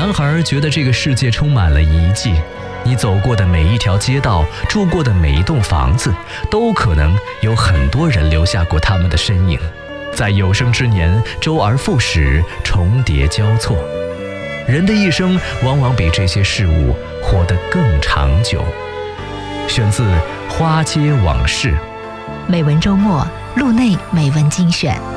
男孩觉得这个世界充满了遗迹，你走过的每一条街道，住过的每一栋房子，都可能有很多人留下过他们的身影，在有生之年周而复始，重叠交错。人的一生往往比这些事物活得更长久。选自《花街往事》。 美文周末，路内美文精选。